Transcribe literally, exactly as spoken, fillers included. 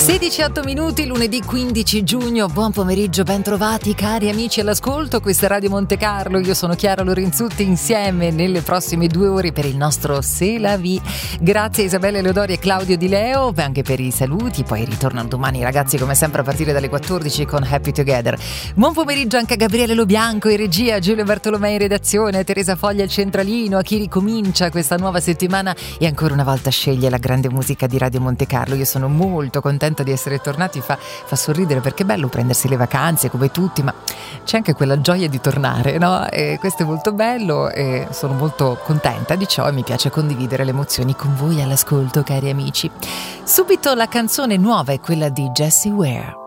sedici e otto minuti, lunedì quindici giugno, buon pomeriggio, ben trovati cari amici all'ascolto, questa è Radio Monte Carlo, io sono Chiara Lorenzutti, insieme nelle prossime due ore per il nostro C'est la vie. Grazie a Isabella Leodori e Claudio Di Leo, anche per i saluti, poi ritornano domani ragazzi come sempre a partire dalle quattordici con Happy Together. Buon pomeriggio anche a Gabriele Lobianco in regia, Giulio Bartolomei in redazione, Teresa Foglia al centralino, a chi ricomincia questa nuova settimana e ancora una volta sceglie la grande musica di Radio Monte Carlo. Io sono molto contenta di essere tornati, fa, fa sorridere perché è bello prendersi le vacanze come tutti, ma c'è anche quella gioia di tornare, no? E questo è molto bello e sono molto contenta di ciò e mi piace condividere le emozioni con voi all'ascolto, cari amici. Subito la canzone nuova è quella di Jessie Ware.